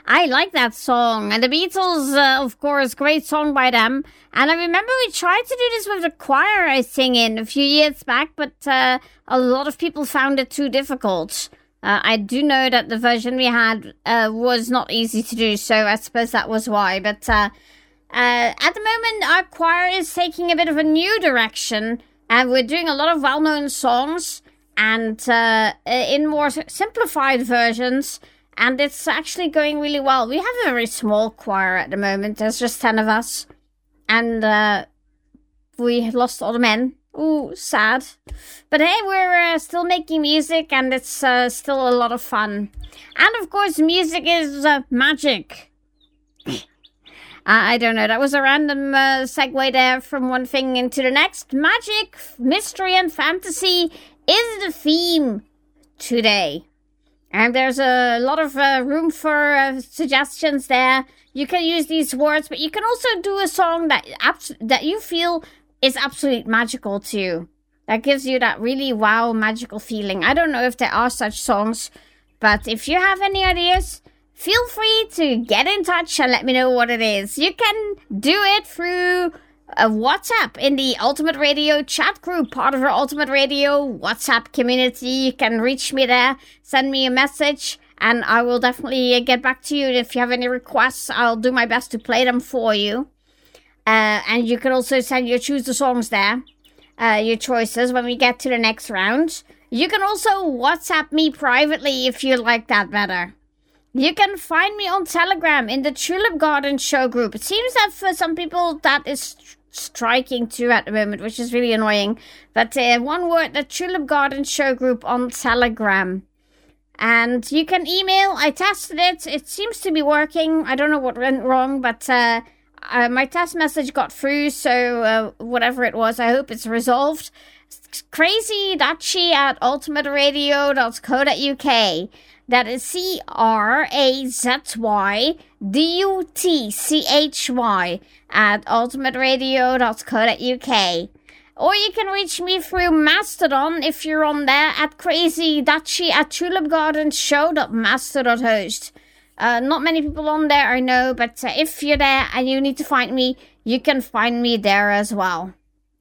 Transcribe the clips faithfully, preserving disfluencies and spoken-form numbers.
I like that song. And the Beatles, uh, of course, great song by them. And I remember we tried to do this with the choir I sing in a few years back, but uh, a lot of people found it too difficult. Uh, I do know that the version we had uh, was not easy to do, so I suppose that was why. But uh, uh, at the moment, our choir is taking a bit of a new direction, and we're doing a lot of well-known songs and uh, in more simplified versions. And it's actually going really well. We have a very small choir at the moment. There's just ten of us. And uh, we have lost all the men. Ooh, sad. But hey, we're uh, still making music, and it's uh, still a lot of fun. And of course, music is uh, magic. uh, I don't know. That was a random uh, segue there from one thing into the next. Magic, mystery, and fantasy is the theme today. And there's a lot of uh, room for uh, suggestions there. You can use these words, but you can also do a song that abs- that you feel is absolutely magical to you. That gives you that really wow magical feeling. I don't know if there are such songs, but if you have any ideas, feel free to get in touch and let me know what it is. You can do it through a WhatsApp in the Ultimate Radio chat group, part of our Ultimate Radio WhatsApp community. You can reach me there, send me a message, and I will definitely get back to you. If you have any requests, I'll do my best to play them for you. Uh, and you can also send your choose the songs there, uh, your choices when we get to the next round. You can also WhatsApp me privately if you like that better. You can find me on Telegram in the Tulip Garden Show group. It seems that for some people that is striking too at the moment, which is really annoying. But uh, one word, the Tulip Garden Show group on Telegram. And you can email. I tested it. It seems to be working. I don't know what went wrong, but uh, uh, my test message got through. So uh, whatever it was, I hope it's resolved. CrazyDutchie at ultimate radio dot co dot uk. That is C R A Z Y D U T C H Y at ultimate radio dot co dot uk. Or you can reach me through Mastodon if you're on there at CrazyDutchie at tulip garden show dot master dot host. Uh, not many people on there, I know, but uh, if you're there and you need to find me, you can find me there as well.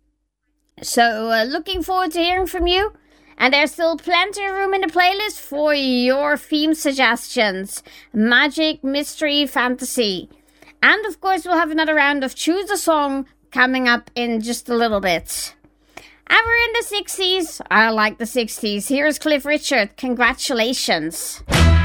So, uh, looking forward to hearing from you. And there's still plenty of room in the playlist for your theme suggestions. Magic, mystery, fantasy. And of course, we'll have another round of Choose a Song coming up in just a little bit. And we're in the sixties. I like the sixties. Here's Cliff Richard. Congratulations.